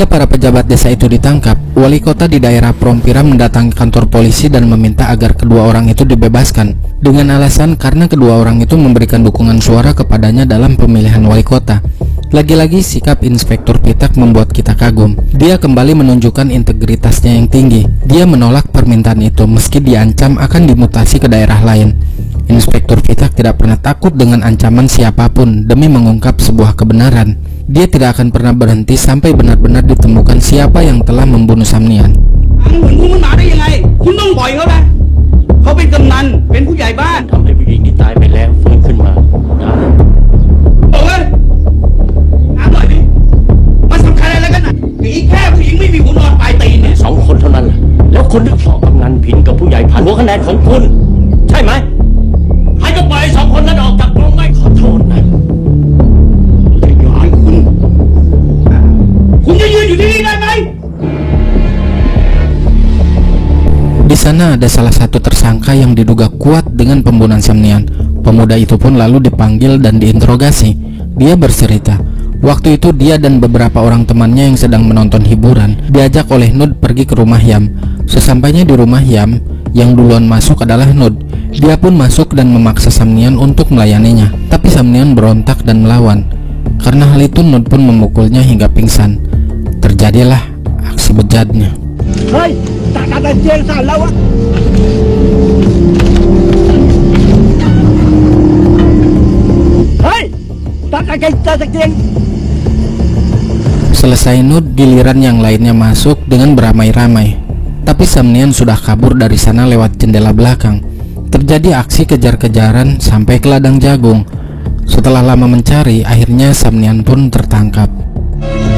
Ketika para pejabat desa itu ditangkap, wali kota di daerah Prompira mendatangi kantor polisi dan meminta agar kedua orang itu dibebaskan dengan alasan karena kedua orang itu memberikan dukungan suara kepadanya dalam pemilihan wali kota. Lagi-lagi sikap Inspektur Pitak membuat kita kagum. Dia kembali menunjukkan integritasnya yang tinggi. Dia menolak permintaan itu meski diancam akan dimutasi ke daerah lain. Inspektur Pitak tidak pernah takut dengan ancaman siapapun demi mengungkap sebuah kebenaran. Dia tidak akan pernah berhenti sampai benar-benar ditemukan siapa yang telah membunuh Samnian. Di sana ada salah satu tersangka yang diduga kuat dengan pembunuhan Samnian. Pemuda itu pun lalu dipanggil dan diinterogasi. Dia bercerita, waktu itu dia dan beberapa orang temannya yang sedang menonton hiburan diajak oleh Nud pergi ke rumah Yam. Sesampainya di rumah Yam, yang duluan masuk adalah Nud. Dia pun masuk dan memaksa Samnian untuk melayaninya. Tapi Samnian berontak dan melawan. Karena hal itu Nud pun memukulnya hingga pingsan. Terjadilah aksi bejatnya. Hei, tak ada yang salah. Hei, tak ada yang. Selesai Nud, giliran yang lainnya masuk dengan beramai-ramai. Tapi Samnian sudah kabur dari sana lewat jendela belakang. Terjadi aksi kejar-kejaran sampai ke ladang jagung. Setelah lama mencari, akhirnya Samnian pun tertangkap.